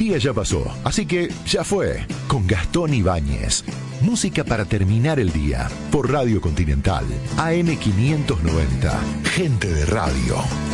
día ya pasó, así que ya fue. Con Gastón Ibáñez. Música para terminar el día. Por Radio Continental. AM 590. Gente de radio.